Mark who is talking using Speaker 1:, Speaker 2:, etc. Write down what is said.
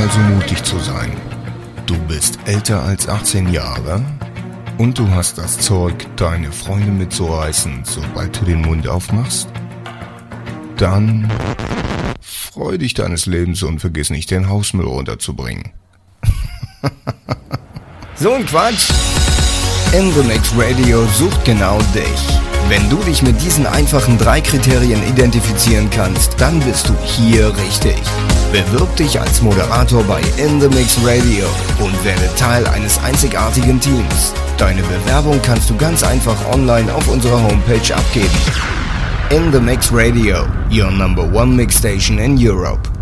Speaker 1: also mutig zu sein. Du bist älter als 18 Jahre und du hast das Zeug, deine Freunde mitzureißen, sobald du den Mund aufmachst? Dann freu dich deines Lebens und vergiss nicht, den Hausmüll runterzubringen.
Speaker 2: So ein Quatsch! In the Mix Radio sucht genau dich. Wenn du dich mit diesen einfachen 3 Kriterien identifizieren kannst, dann bist du hier richtig. Bewirb dich als Moderator bei In the Mix Radio und werde Teil eines einzigartigen Teams. Deine Bewerbung kannst du ganz einfach online auf unserer Homepage abgeben. In the Mix Radio, your number one mix station in Europe.